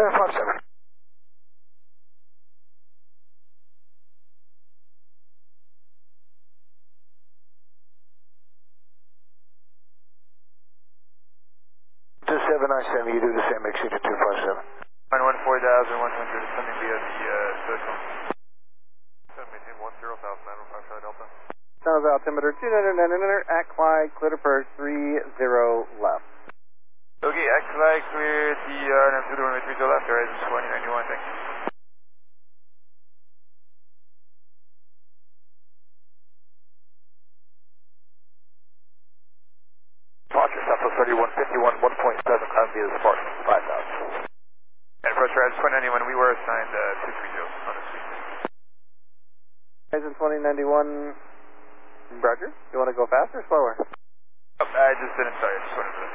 2757. You do the same, exceed 257. 41,100, sending via the silicone. Send maintain 10,000, 905 Charlie Delta. Sounds altimeter 299 at Clyde, clear to Perth 30 left. Okay, at Clyde, clear DR, and to the runway 30 left, horizon 2091, thanks. Departure Southwest 3151, 1.7, climb via the Spartan, 5,000. And approach horizon 2091, we were assigned 230 on the suite. Horizon 2091, Roger. You want to go faster or slower? Oh, I just didn't start, I just wanted to